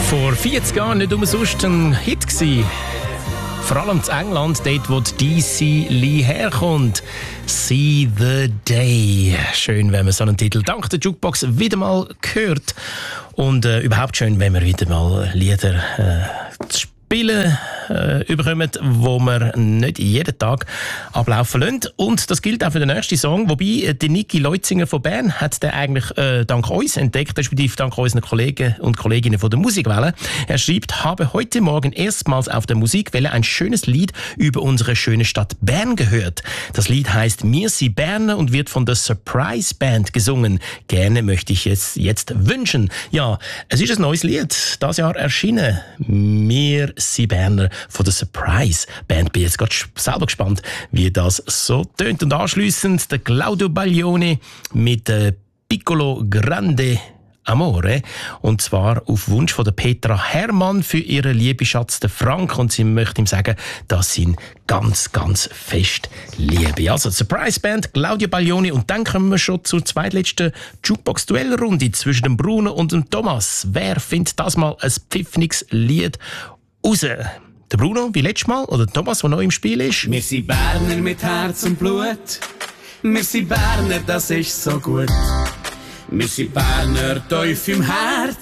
Vor 40 Jahren nicht umsonst ein Hit gewesen. Vor allem in England, dort wo die DC Lee herkommt. «See the Day». Schön, wenn man so einen Titel dank der Jukebox wieder mal hört. Und überhaupt schön, wenn wir wieder mal Lieder spielen überkommen, wo wir nicht jeden Tag ablaufen lassen. Und das gilt auch für den nächsten Song. Wobei, der Niki Leutzinger von Bern hat den eigentlich dank uns entdeckt, respektive dank unseren Kollegen und Kolleginnen von der Musikwelle. Er schreibt, habe heute Morgen erstmals auf der Musikwelle ein schönes Lied über unsere schöne Stadt Bern gehört. Das Lied heißt «Mir sie Berner» und wird von der Surprise Band gesungen. Gerne möchte ich es jetzt wünschen. Ja, es ist ein neues Lied, das Jahr erschienen. «Mir sie Berner» von der Surprise Band. Bin jetzt gerade selber gespannt, wie das so tönt. Und anschliessend der Claudio Baglioni mit Piccolo Grande Amore. Und zwar auf Wunsch von der Petra Hermann für ihren lieben Schatz, den Frank. Und sie möchte ihm sagen, dass sie ihn ganz, ganz fest liebe. Also Surprise Band, Claudio Baglioni. Und dann kommen wir schon zur zweitletzten Jukebox-Duellrunde zwischen dem Bruno und dem Thomas. Wer findet das mal ein pfiffniges Lied raus? Der Bruno, wie letztes Mal, oder Thomas, der neu im Spiel ist? Wir sind Berner mit Herz und Blut. Wir sind Berner, das ist so gut. Wir sind Berner tief im Herz.